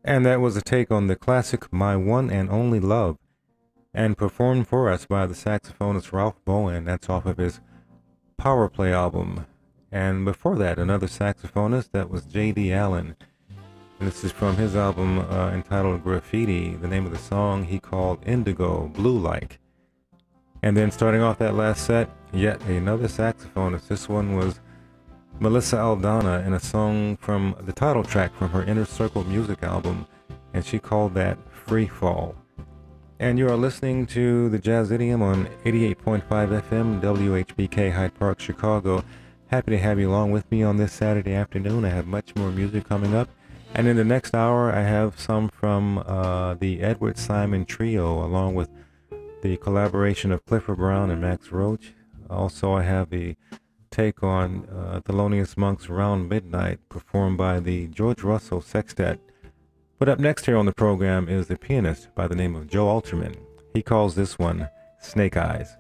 And that was a take on the classic My One and Only Love, and performed for us by the saxophonist Ralph Bowen. That's off of his Power Play album. And before that, another saxophonist, that was J.D. Allen. And this is from his album entitled Graffiti. The name of the song he called Indigo, Blue Like. And then starting off that last set, yet another saxophonist. This one was Melissa Aldana in a song from the title track from her Inner Circle music album, and she called that Free Fall. And you are listening to the Jazz Idiom on 88.5 FM, WHBK Hyde Park, Chicago. Happy to have you along with me on this Saturday afternoon. I have much more music coming up. And in the next hour, I have some from the Edward Simon Trio, along with the collaboration of Clifford Brown and Max Roach. Also, I have the take on Thelonious Monk's Round Midnight, performed by the George Russell Sextet. But up next here on the program is the pianist by the name of Joe Alterman. He calls this one Snake Eyes.